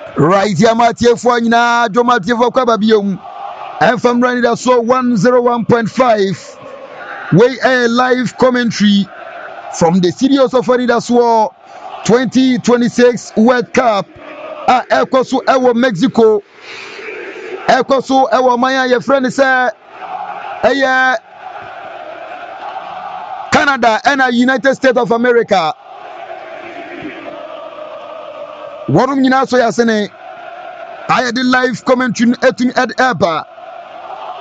Right, Yamatia Fuana, Jomatia Vokabium, and from Ranida so 101.5. We a live commentary from the studios of Adidas War 2026 World Cup. Ekosu ewo Mexico. Ekosu ewo Maya, your friend say, Canada and United States of America. Warum nyina so yasene I had the live commentary etum ed eba